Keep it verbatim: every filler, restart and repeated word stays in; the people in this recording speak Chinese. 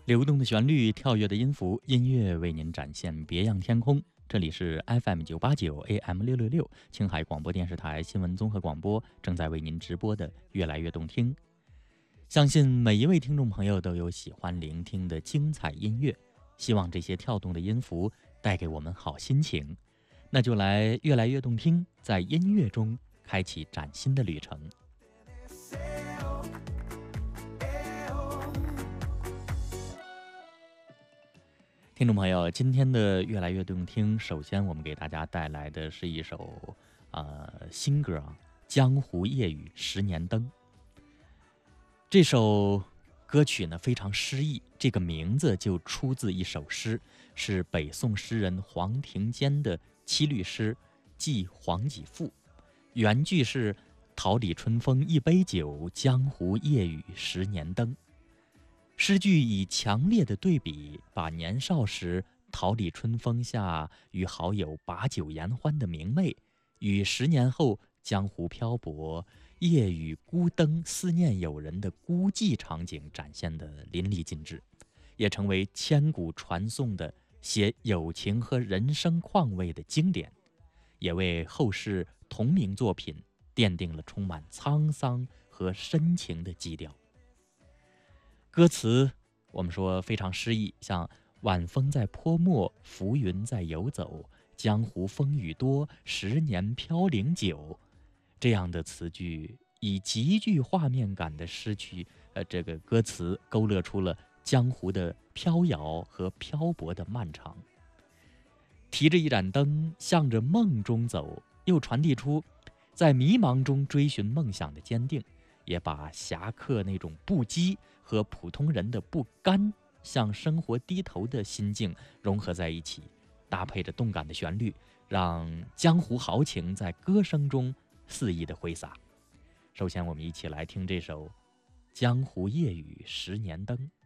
流动的旋律，跳跃的音符，音乐为您展现别样天空。这里是 F M 九八九 A M 六六六，青海广播电视台新闻综合广播正在为您直播的越来越动听。相信每一位听众朋友都有喜欢聆听的精彩音乐，希望这些跳动的音符带给我们好心情。那就来越来越动听，在音乐中开启崭新的旅程。听众朋友，今天的越来越动听，首先我们给大家带来的是一首呃新歌啊，《江湖夜雨十年灯》。这首歌曲呢非常诗意，这个名字就出自一首诗，是北宋诗人黄庭坚的七律诗《寄黄几赋》。原句是桃李春风一杯酒，江湖夜雨十年灯。诗句以强烈的对比，把年少时桃李春风下与好友把酒言欢的明媚，与十年后江湖漂泊、夜雨孤灯思念友人的孤寂场景展现得淋漓尽致，也成为千古传颂的写友情和人生况味的经典，也为后世同名作品奠定了充满沧桑和深情的基调。歌词我们说非常诗意，像晚风在泼墨，浮云在游走，江湖风雨多，十年飘零久，这样的词句以极具画面感的诗句，呃，这个歌词勾勒出了江湖的飘摇和漂泊的漫长。提着一盏灯，向着梦中走，又传递出在迷茫中追寻梦想的坚定，也把侠客那种不羁和普通人的不甘向生活低头的心境融合在一起，搭配着动感的旋律，让江湖豪情在歌声中肆意的挥洒。首先我们一起来听这首《江湖夜雨十年灯》。